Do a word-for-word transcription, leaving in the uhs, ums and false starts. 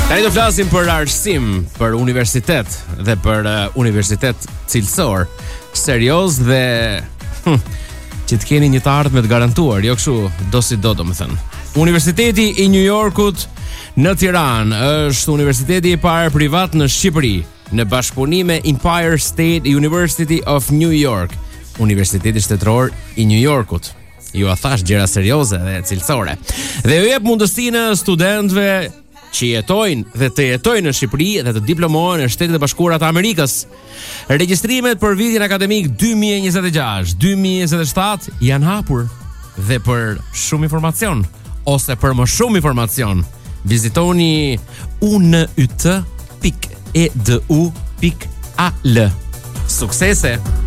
Tani do flasim për arsim, për universitet dhe për uh, universitet cilësor, serioz dhe hm, që të keni një të ardhme të garantuar, jo kështu do si do, domethënë. Universiteti i New Yorkut në Tiranë është universiteti i parë privat në Shqipëri, në bashkëpunim me Empire State University of New York, Universiteti Shtetëror i New Yorkut. Ju a thash gjëra serioze dhe cilësore. Dhe ju jep mundësinë studentëve që jetojnë dhe të jetojnë në Shqipëri dhe të diplomohen në Shtetet e Bashkuara të Amerikës. Regjistrimet për vitin akademik dy mijë e njëzet e gjashtë dy mijë e njëzet e shtatë janë hapur dhe për shumë informacion ose për më shumë informacion vizitoni u n y t pikë e d u pikë a l. Suksese!